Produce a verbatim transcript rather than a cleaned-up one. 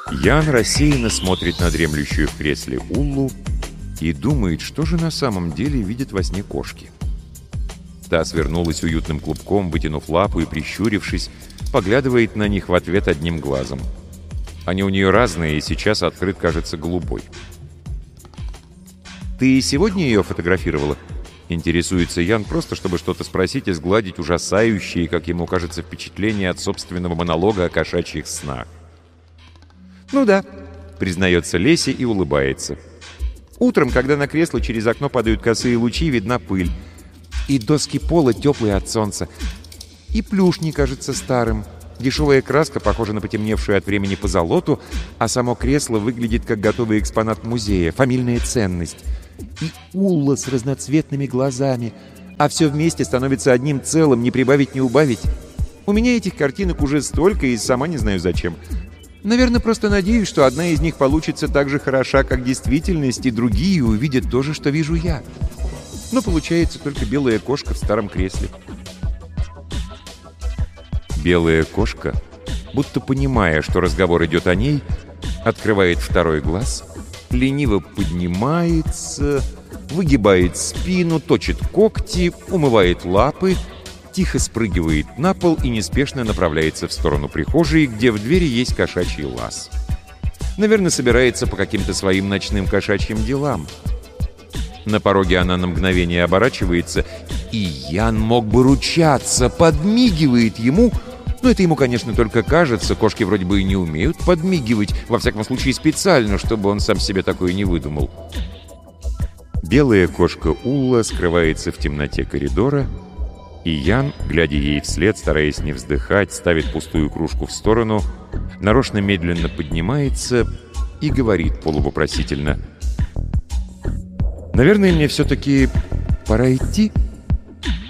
Ян рассеянно смотрит на дремлющую в кресле Уллу и думает, что же на самом деле видят во сне кошки. Та свернулась уютным клубком, вытянув лапу и прищурившись, поглядывает на них в ответ одним глазом. Они у нее разные, и сейчас открыт кажется голубой. «Ты сегодня ее фотографировала?» Интересуется Ян, просто чтобы что-то спросить и сгладить ужасающие, как ему кажется, впечатления от собственного монолога о кошачьих снах. «Ну да», — признается Леся и улыбается. «Утром, когда на кресло через окно падают косые лучи, видна пыль. И доски пола теплые от солнца. И плюш не кажется старым. Дешевая краска похожа на потемневшую от времени позолоту, а само кресло выглядит как готовый экспонат музея, фамильная ценность. И Улла с разноцветными глазами. А все вместе становится одним целым, не прибавить, не убавить. У меня этих картинок уже столько, и сама не знаю зачем. Наверное, просто надеюсь, что одна из них получится так же хороша, как действительность, и другие увидят то же, что вижу я. Но получается только белая кошка в старом кресле». Белая кошка, будто понимая, что разговор идет о ней, открывает второй глаз, лениво поднимается, выгибает спину, точит когти, умывает лапы, тихо спрыгивает на пол и неспешно направляется в сторону прихожей, где в двери есть кошачий лаз. Наверное, собирается по каким-то своим ночным кошачьим делам. На пороге она на мгновение оборачивается, и Ян мог бы ручаться, подмигивает ему. Но это ему, конечно, только кажется, кошки вроде бы и не умеют подмигивать, во всяком случае специально, чтобы он сам себе такое не выдумал. Белая кошка Улла скрывается в темноте коридора, и Ян, глядя ей вслед, стараясь не вздыхать, ставит пустую кружку в сторону, нарочно медленно поднимается и говорит полувопросительно: «Наверное, мне все-таки пора идти?»